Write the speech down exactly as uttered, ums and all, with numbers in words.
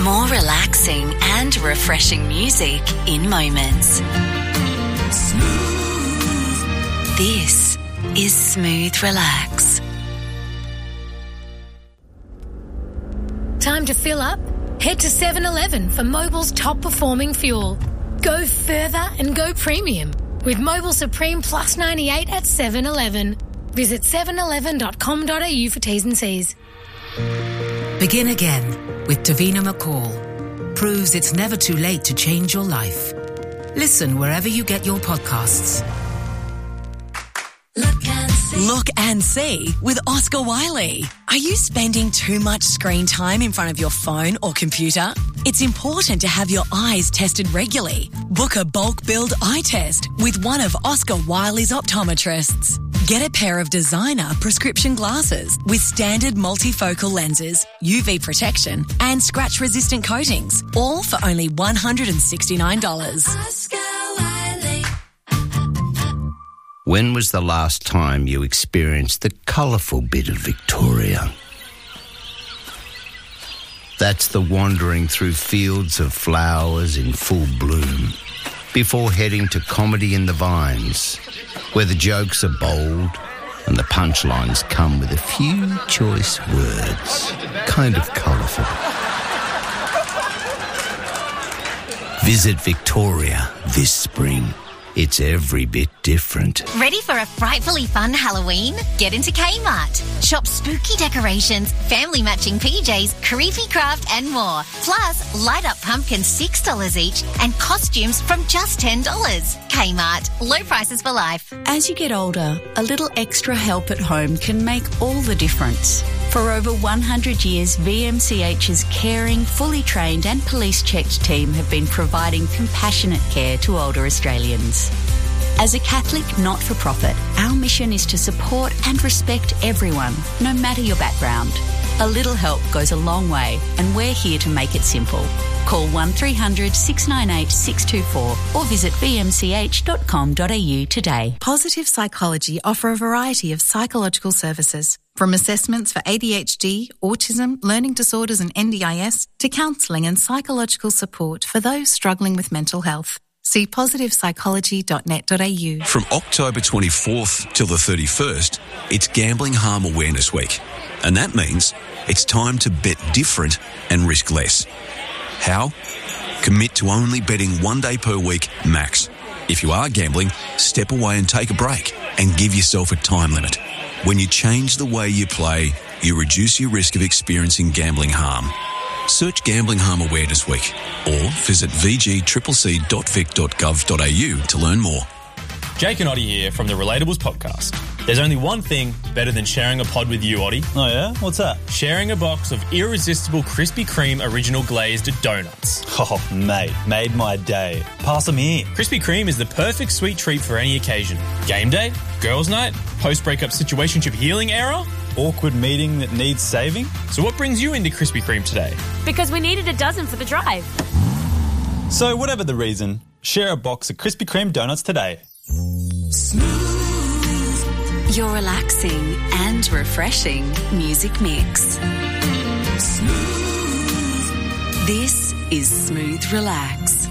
More relaxing and refreshing music in moments. Smooth. This is Smooth Relax. Time to fill up? Head to seven eleven for Mobil's top performing fuel. Go further and go premium with Mobil Supreme Plus ninety-eight at seven eleven. Visit seven eleven dot com dot a u for T's and C's. Begin again with Davina McCall. Proves it's never too late to change your life. Listen wherever you get your podcasts. Look and see. Look and see with Oscar Wiley. Are you spending too much screen time in front of your phone or computer? It's important to have your eyes tested regularly. Book a bulk billed eye test with one of Oscar Wiley's optometrists. Get a pair of designer prescription glasses with standard multifocal lenses, U V protection and scratch-resistant coatings, all for only one hundred sixty-nine dollars. Oscar Wiley. When was the last time you experienced the colourful bit of Victoria? That's the wandering through fields of flowers in full bloom, before heading to Comedy in the Vines, where the jokes are bold and the punchlines come with a few choice words, kind of colourful. Visit Victoria this spring. It's every bit different. Ready for a frightfully fun Halloween? Get into Kmart. Shop spooky decorations, family matching P Js, creepy craft and more. Plus, light up pumpkins six dollars each and costumes from just ten dollars. Kmart. Low prices for life. As you get older, a little extra help at home can make all the difference. For over one hundred years, V M C H's caring, fully trained and police-checked team have been providing compassionate care to older Australians. As a Catholic not-for-profit, our mission is to support and respect everyone, no matter your background. A little help goes a long way, and we're here to make it simple. Call one three hundred six nine eight six two four or visit v m c h dot com dot a u today. Positive Psychology offer a variety of psychological services, from assessments for A D H D, autism, learning disorders and N D I S, to counselling and psychological support for those struggling with mental health. See positive psychology dot net dot a u. From October twenty-fourth till the thirty-first, it's Gambling Harm Awareness Week. And that means it's time to bet different and risk less. How? Commit to only betting one day per week max. If you are gambling, step away and take a break and give yourself a time limit. When you change the way you play, you reduce your risk of experiencing gambling harm. Search Gambling Harm Awareness Week or visit v g c c c dot vic dot gov dot a u to learn more. Jake and Oddie here from the Relatables podcast. There's only one thing better than sharing a pod with you, Oddie. Oh, yeah? What's that? Sharing a box of irresistible Krispy Kreme original glazed donuts. Oh, mate, made my day. Pass them here. Krispy Kreme is the perfect sweet treat for any occasion. Game day, girls' night, post-breakup situationship healing era, awkward meeting that needs saving. So what brings you into Krispy Kreme today? Because we needed a dozen for the drive. So whatever the reason, share a box of Krispy Kreme donuts today. Smooth. Your relaxing and refreshing music mix. Smooth. This is Smooth Relax.